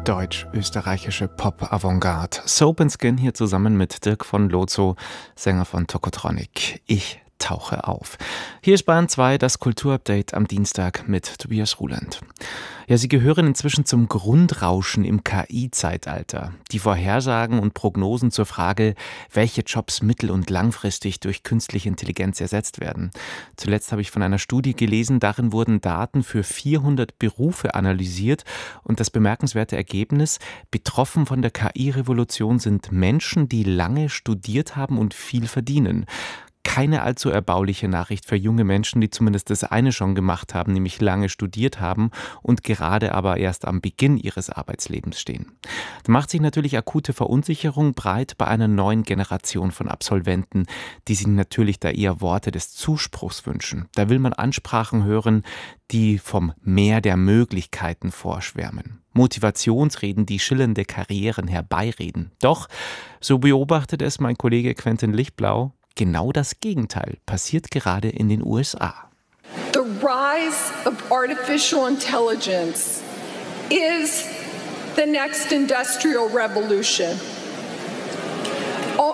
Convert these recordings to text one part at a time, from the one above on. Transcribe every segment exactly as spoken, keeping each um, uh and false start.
deutsch-österreichische Pop-Avantgarde. Soap and Skin hier zusammen mit Dirk von Lozo, Sänger von Tokotronic. Ich tauche auf. Hier ist Bayern zwei, das Kulturupdate am Dienstag mit Tobias Ruland. Ja, sie gehören inzwischen zum Grundrauschen im K I-Zeitalter. Die Vorhersagen und Prognosen zur Frage, welche Jobs mittel- und langfristig durch künstliche Intelligenz ersetzt werden. Zuletzt habe ich von einer Studie gelesen, darin wurden Daten für vierhundert Berufe analysiert und das bemerkenswerte Ergebnis: betroffen von der K I-Revolution sind Menschen, die lange studiert haben und viel verdienen. Keine allzu erbauliche Nachricht für junge Menschen, die zumindest das eine schon gemacht haben, nämlich lange studiert haben und gerade aber erst am Beginn ihres Arbeitslebens stehen. Da macht sich natürlich akute Verunsicherung breit bei einer neuen Generation von Absolventen, die sich natürlich da eher Worte des Zuspruchs wünschen. Da will man Ansprachen hören, die vom Meer der Möglichkeiten vorschwärmen. Motivationsreden, die schillernde Karrieren herbeireden. Doch, so beobachtet es mein Kollege Quentin Lichtblau, genau das Gegenteil passiert gerade in den U S A. The rise of artificial intelligence is the next industrial revolution. Oh.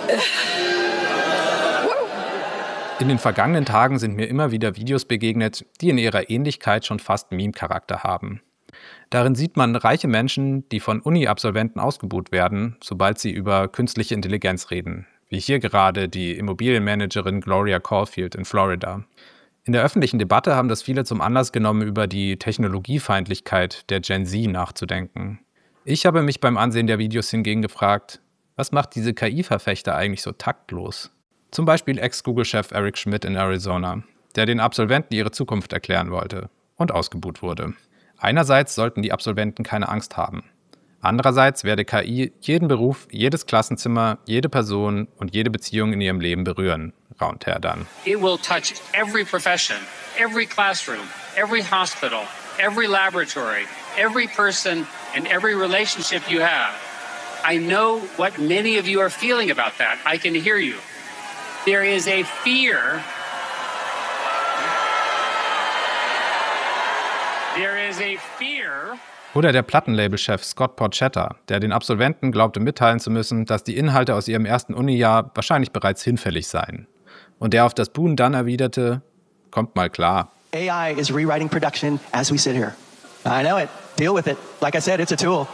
In den vergangenen Tagen sind mir immer wieder Videos begegnet, die in ihrer Ähnlichkeit schon fast Meme-Charakter haben. Darin sieht man reiche Menschen, die von Uni-Absolventen ausgebuht werden, sobald sie über künstliche Intelligenz reden. Wie hier gerade die Immobilienmanagerin Gloria Caulfield in Florida. In der öffentlichen Debatte haben das viele zum Anlass genommen, über die Technologiefeindlichkeit der Gen Z nachzudenken. Ich habe mich beim Ansehen der Videos hingegen gefragt, was macht diese K I-Verfechter eigentlich so taktlos? Zum Beispiel Ex-Google-Chef Eric Schmidt in Arizona, der den Absolventen ihre Zukunft erklären wollte und ausgebuht wurde. Einerseits sollten die Absolventen keine Angst haben. Andererseits werde K I jeden Beruf, jedes Klassenzimmer, jede Person und jede Beziehung in ihrem Leben berühren, raunt er dann. It will touch every profession, every classroom, every hospital, every laboratory, every person and every relationship you have. I know what many of you are feeling about that. I can hear you. There is a fear. There is a fear. Oder der Plattenlabelchef Scott Porchetta, der den Absolventen glaubte mitteilen zu müssen, dass die Inhalte aus ihrem ersten Unijahr wahrscheinlich bereits hinfällig seien. Und der auf das Buhen dann erwiderte, kommt mal klar. A I is rewriting production as we sit here. I know it. Deal with it. Like I said, it's a tool.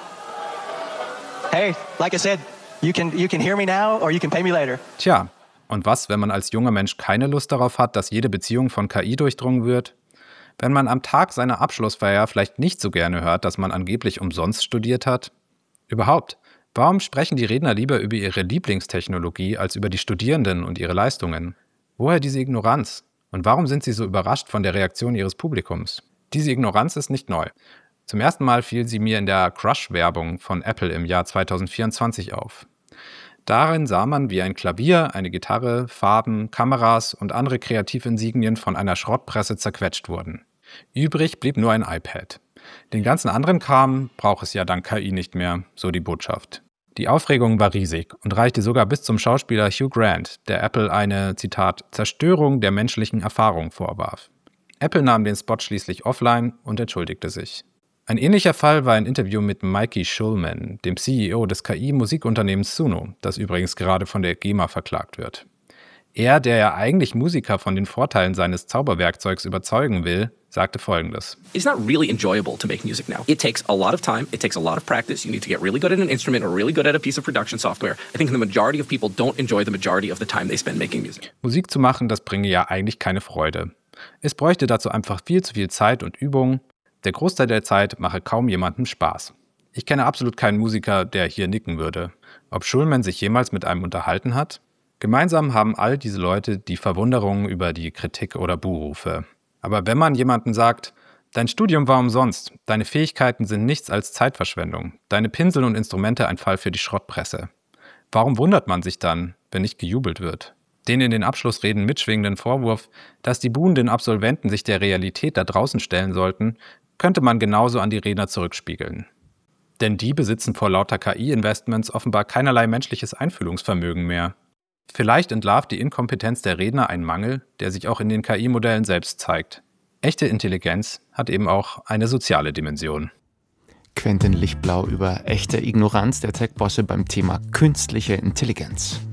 Hey, like I said, you can, you can hear me now or you can pay me later. Tja, und was, wenn man als junger Mensch keine Lust darauf hat, dass jede Beziehung von K I durchdrungen wird? Wenn man am Tag seiner Abschlussfeier vielleicht nicht so gerne hört, dass man angeblich umsonst studiert hat? Überhaupt, warum sprechen die Redner lieber über ihre Lieblingstechnologie als über die Studierenden und ihre Leistungen? Woher diese Ignoranz? Und warum sind sie so überrascht von der Reaktion ihres Publikums? Diese Ignoranz ist nicht neu. Zum ersten Mal fiel sie mir in der Crush-Werbung von Apple im Jahr zweitausendvierundzwanzig auf. Darin sah man, wie ein Klavier, eine Gitarre, Farben, Kameras und andere Kreativinsignien von einer Schrottpresse zerquetscht wurden. Übrig blieb nur ein iPad. Den ganzen anderen Kram braucht es ja dank K I nicht mehr, so die Botschaft. Die Aufregung war riesig und reichte sogar bis zum Schauspieler Hugh Grant, der Apple eine, Zitat, Zerstörung der menschlichen Erfahrung vorwarf. Apple nahm den Spot schließlich offline und entschuldigte sich. Ein ähnlicher Fall war ein Interview mit Mikey Schulman, dem C E O des K I-Musikunternehmens Suno, das übrigens gerade von der GEMA verklagt wird. Er, der ja eigentlich Musiker von den Vorteilen seines Zauberwerkzeugs überzeugen will, sagte Folgendes. It's not really enjoyable to make music now. It takes a lot of time, it takes a lot of practice. You need to get really good at an instrument or really good at a piece of production software. I think the majority of people don't enjoy the majority of the time they spend making music. Musik zu machen, das bringe ja eigentlich keine Freude. Es bräuchte dazu einfach viel zu viel Zeit und Übung. Der Großteil der Zeit mache kaum jemandem Spaß. Ich kenne absolut keinen Musiker, der hier nicken würde. Ob Schulman sich jemals mit einem unterhalten hat? Gemeinsam haben all diese Leute die Verwunderung über die Kritik oder Buhrufe. Aber wenn man jemandem sagt, dein Studium war umsonst, deine Fähigkeiten sind nichts als Zeitverschwendung, deine Pinsel und Instrumente ein Fall für die Schrottpresse. Warum wundert man sich dann, wenn nicht gejubelt wird? Den in den Abschlussreden mitschwingenden Vorwurf, dass die buhenden Absolventen sich der Realität da draußen stellen sollten, könnte man genauso an die Redner zurückspiegeln. Denn die besitzen vor lauter K I-Investments offenbar keinerlei menschliches Einfühlungsvermögen mehr. Vielleicht entlarvt die Inkompetenz der Redner einen Mangel, der sich auch in den K I-Modellen selbst zeigt. Echte Intelligenz hat eben auch eine soziale Dimension. Quentin Lichtblau über echte Ignoranz der Tech-Bosse beim Thema künstliche Intelligenz.